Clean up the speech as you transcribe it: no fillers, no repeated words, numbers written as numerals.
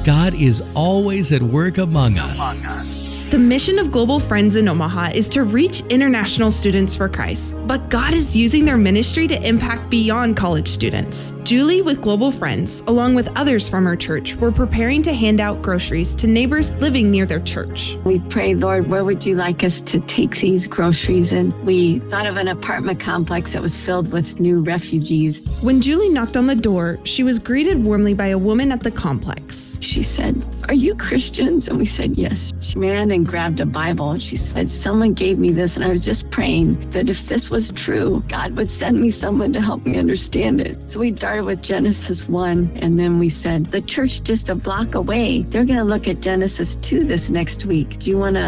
God is always at work among us. The mission of Global Friends in Omaha is to reach international students for Christ, but God is using their ministry to impact beyond college students. Julie with Global Friends, along with others from her church, were preparing to hand out groceries to neighbors living near their church. We prayed, Lord, where would you like us to take these groceries? And we thought of an apartment complex that was filled with new refugees. When Julie knocked on the door, she was greeted warmly by a woman at the complex. She said, "Are you Christians?" And we said, yes. She ran and grabbed a Bible and she said, "Someone gave me this and I was just praying that if this was true, God would send me someone to help me understand it." So we started with Genesis 1 and then we said, the church just a block away, they're going to look at Genesis 2 this next week. Do you want to